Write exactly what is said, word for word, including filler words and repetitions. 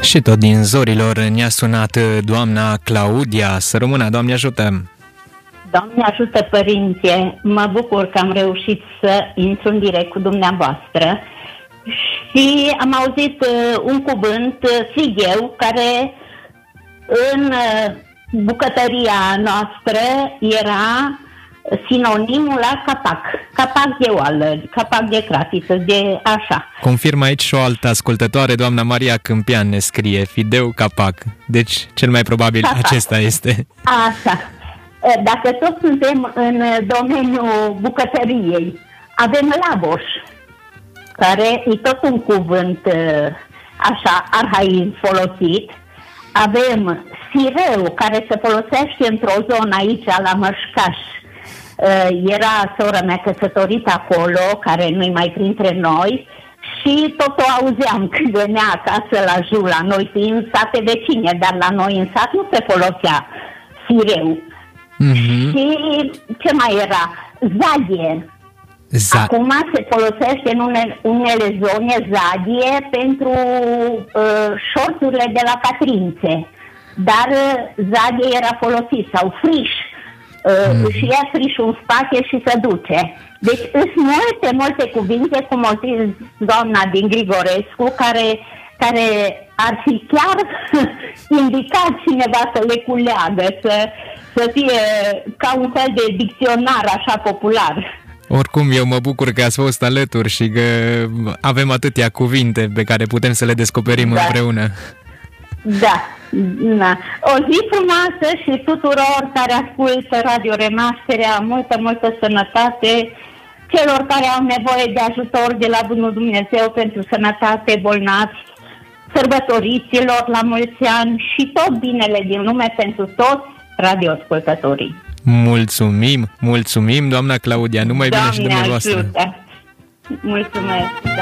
Și tot din zorilor ne-a sunat doamna Claudia. Să rămână, Doamne ajută! Doamne ajută, părinte! Mă bucur că am reușit să intru în direct cu dumneavoastră și am auzit uh, un cuvânt, uh, frigheu, care în uh, bucătăria noastră era sinonimul la capac. Capac de oală, capac de cratiță, de așa. Confirmă aici și o altă ascultătoare, doamna Maria Câmpian ne scrie, fideu capac. Deci, cel mai probabil capac. Acesta este. Așa. Dacă tot suntem în domeniul bucătăriei, avem laboș, care e tot un cuvânt așa arhaic folosit. Avem sireu, care se folosește într-o zonă aici, la Mășcaș. Era sora mea căsătorită acolo, care nu-i mai printre noi, și tot o auzeam când venea acasă la Jul, la noi fiind sate vecine, dar la noi în sat nu se folosea sireu. Mm-hmm. Și ce mai era? Zadie. Z- Acum se folosește în une, unele zone zadie pentru uh, șorțurile de la Catrințe, dar uh, zadie era folosit, sau friș. Uh, mm. Și ia frișul în spate și se duce. Deci sunt multe, multe cuvinte, cum o zis doamna din Grigorescu, care, care ar fi chiar indicat cineva să le culeagă, să, să fie ca un fel de dicționar așa popular. Oricum, eu mă bucur că ați fost alături și că avem atâtea cuvinte pe care putem să le descoperim da. împreună. Da, da. O zi frumoasă și tuturor care ascultă Radio Renașterea, multă, multă sănătate, celor care au nevoie de ajutor de la Bunul Dumnezeu pentru sănătate, bolnavi, sărbătoriților la mulți ani și tot binele din lume pentru toți radioascultătorii. Mulțumim, mulțumim, doamna Claudia, numai bine și dumneavoastră. Doamne ajută! Mulțumesc! Da.